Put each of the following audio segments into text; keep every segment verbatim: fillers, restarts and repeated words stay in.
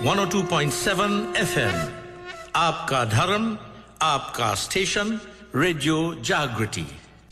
one oh two point seven F M. आपका धर्म, आपका station, Radio Jagriti.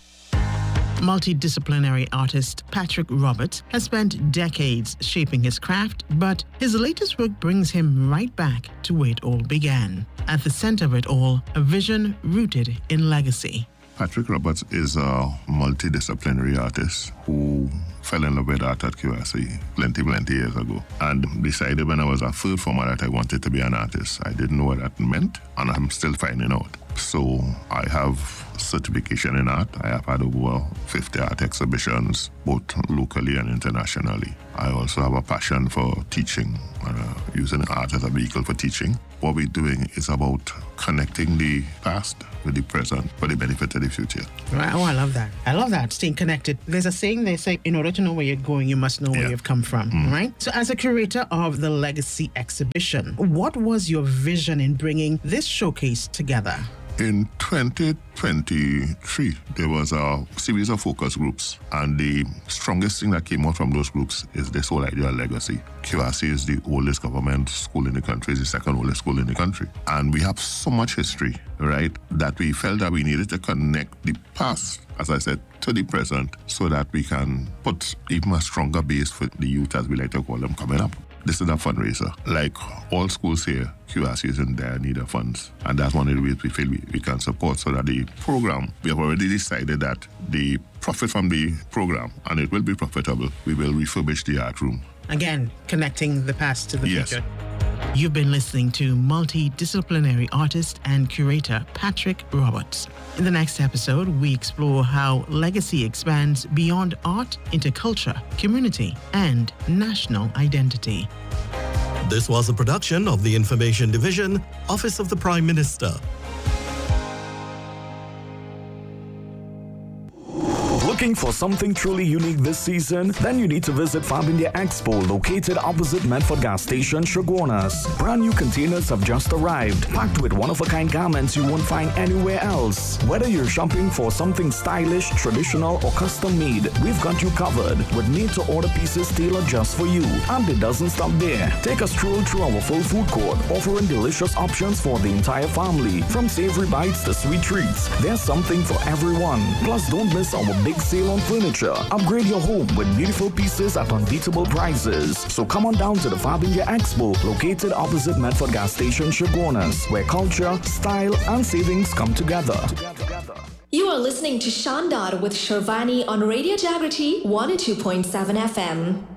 Multidisciplinary artist Patrick Roberts has spent decades shaping his craft, but his latest work brings him right back to where it all began. At the center of it all, a vision rooted in legacy. Patrick Roberts is a multidisciplinary artist who fell in love with art at Q S C plenty, plenty years ago, and decided when I was a third former that I wanted to be an artist. I didn't know what that meant, and I'm still finding out. So I have certification in art. I have had over fifty art exhibitions, both locally and internationally. I also have a passion for teaching, uh, using art as a vehicle for teaching. What we're doing is about connecting the past with the present for the benefit of the future. Right. Oh, I love that. I love that, staying connected. There's a saying they say, in order to know where you're going, you must know where Yeah. you've come from, Mm. right? So as a curator of the Legacy exhibition, what was your vision in bringing this showcase together? In twenty twenty-three, there was a series of focus groups, and the strongest thing that came out from those groups is this whole idea of legacy. Q R C is the oldest government school in the country, it's the second oldest school in the country. And we have so much history, right, that we felt that we needed to connect the past, as I said, to the present, so that we can put even a stronger base for the youth, as we like to call them, coming up. This is a fundraiser. Like all schools here, Q R C is in dire need of funds. And that's one of the ways we feel we, we can support, so that the program, we have already decided that the profit from the program, and it will be profitable, we will refurbish the art room. Again, connecting the past to the Yes. future. You've been listening to multidisciplinary artist and curator Patrick Roberts. In the next episode, we explore how legacy expands beyond art into culture, community, and national identity. This was a production of the Information Division, Office of the Prime Minister. Looking for something truly unique this season? Then you need to visit Fab India Expo, located opposite Medford Gas Station, Shogunas. Brand new containers have just arrived, packed with one-of-a-kind garments you won't find anywhere else. Whether you're shopping for something stylish, traditional, or custom-made, we've got you covered with made-to-order pieces tailored just for you. And it doesn't stop there. Take a stroll through our full food court, offering delicious options for the entire family. From savory bites to sweet treats, there's something for everyone. Plus, don't miss our big sale on furniture. Upgrade your home with beautiful pieces at unbeatable prices. So come on down to the Fab India Expo, located opposite Medford Gas Station, Shogunas, where culture, style, and savings come together. You are listening to Shandar with Shervani on Radio Jagriti one oh two point seven F M.